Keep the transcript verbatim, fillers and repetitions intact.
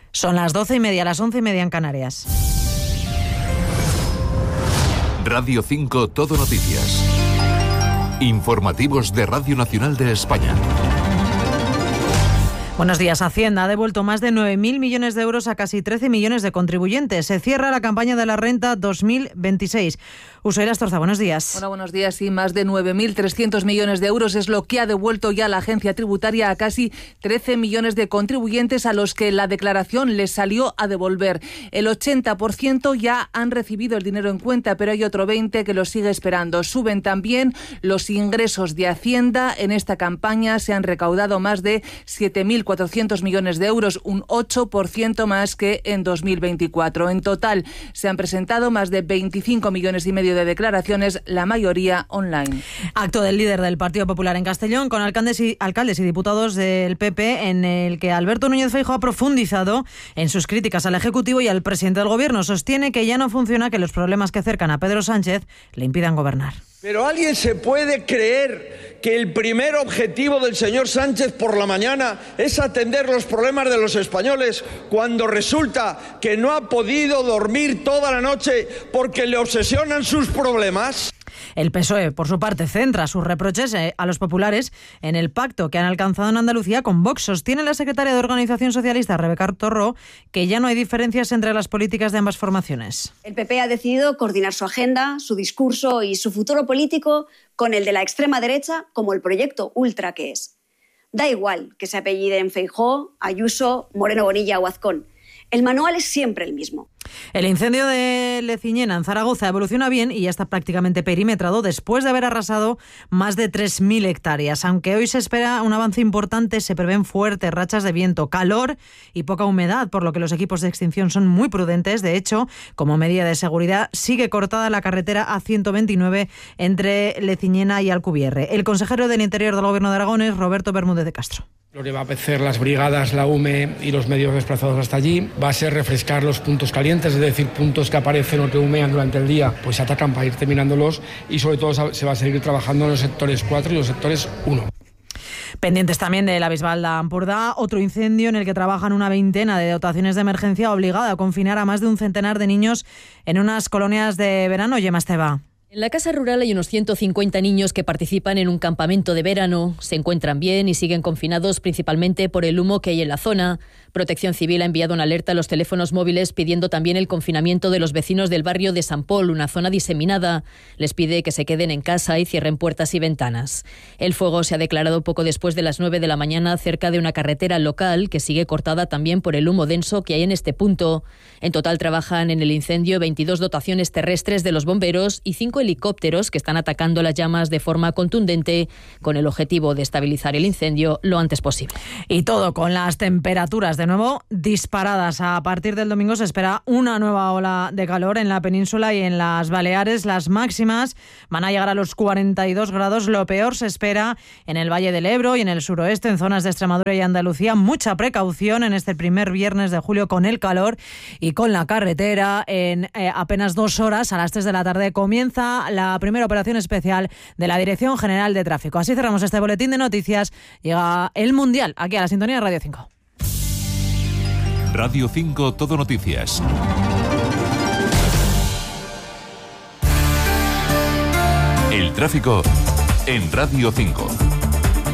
Son las doce y media, las once y media en Canarias. Radio cinco Todo Noticias. Informativos de Radio Nacional de España. Buenos días. Hacienda ha devuelto más de nueve mil millones de euros a casi trece millones de contribuyentes. Se cierra la campaña de la renta dos mil veintiséis. Usuela Astorza, buenos días. Hola, buenos días. Sí, más de nueve mil trescientos millones de euros es lo que ha devuelto ya la agencia tributaria a casi trece millones de contribuyentes a los que la declaración les salió a devolver. El ochenta por ciento ya han recibido el dinero en cuenta, pero hay otro veinte por ciento que lo sigue esperando. Suben también los ingresos de Hacienda. En esta campaña se han recaudado más de siete mil cuatrocientos millones de euros, un ocho por ciento más que en dos mil veinticuatro. En total se han presentado más de veinticinco millones y medio de declaraciones, la mayoría online. Acto del líder del Partido Popular en Castellón con alcaldes y, alcaldes y diputados del P P, en el que Alberto Núñez Feijóo ha profundizado en sus críticas al Ejecutivo y al presidente del Gobierno. Sostiene que ya no funciona, que los problemas que cercan a Pedro Sánchez le impidan gobernar. Pero ¿alguien se puede creer que el primer objetivo del señor Sánchez por la mañana es atender los problemas de los españoles cuando resulta que no ha podido dormir toda la noche porque le obsesionan sus problemas? El P S O E, por su parte, centra sus reproches a los populares en el pacto que han alcanzado en Andalucía con Vox. Sostiene la secretaria de Organización Socialista, Rebeca Torró, que ya no hay diferencias entre las políticas de ambas formaciones. El P P ha decidido coordinar su agenda, su discurso y su futuro político con el de la extrema derecha, como el proyecto ultra que es. Da igual que se apelliden Feijóo, Ayuso, Moreno Bonilla o Azcón. El manual es siempre el mismo. El incendio de Leciñena, en Zaragoza, evoluciona bien y ya está prácticamente perimetrado después de haber arrasado más de tres mil hectáreas. Aunque hoy se espera un avance importante, se prevén fuertes rachas de viento, calor y poca humedad, por lo que los equipos de extinción son muy prudentes. De hecho, como medida de seguridad, sigue cortada la carretera A ciento veintinueve entre Leciñena y Alcubierre. El consejero del Interior del Gobierno de Aragón es Roberto Bermúdez de Castro. Lo que va a hacer las brigadas, la U M E y los medios desplazados hasta allí va a ser refrescar los puntos calientes, es decir, puntos que aparecen o que humean durante el día, pues se atacan para ir terminándolos, y sobre todo se va a seguir trabajando en los sectores cuatro y los sectores uno. Pendientes también de la Bisbal de Ampurdá, otro incendio en el que trabajan una veintena de dotaciones de emergencia obligada a confinar a más de un centenar de niños en unas colonias de verano. Yema Esteba. En la casa rural hay unos ciento cincuenta niños que participan en un campamento de verano. Se encuentran bien y siguen confinados principalmente por el humo que hay en la zona. Protección Civil ha enviado una alerta a los teléfonos móviles pidiendo también el confinamiento de los vecinos del barrio de San Pol, una zona diseminada. Les pide que se queden en casa y cierren puertas y ventanas. El fuego se ha declarado poco después de las nueve de la mañana cerca de una carretera local que sigue cortada también por el humo denso que hay en este punto. En total trabajan en el incendio veintidós dotaciones terrestres de los bomberos y cinco helicópteros que están atacando las llamas de forma contundente con el objetivo de estabilizar el incendio lo antes posible. Y todo con las temperaturas de nuevo disparadas. A partir del domingo se espera una nueva ola de calor en la península y en las Baleares. Las máximas van a llegar a los cuarenta y dos grados. Lo peor se espera en el Valle del Ebro y en el suroeste, en zonas de Extremadura y Andalucía. Mucha precaución en este primer viernes de julio con el calor y con la carretera. En eh, apenas dos horas, a las tres de la tarde, comienza la primera operación especial de la Dirección General de Tráfico. Así cerramos este boletín de noticias. Llega el Mundial aquí a la sintonía de Radio cinco. Radio cinco Todo Noticias. El tráfico en Radio cinco.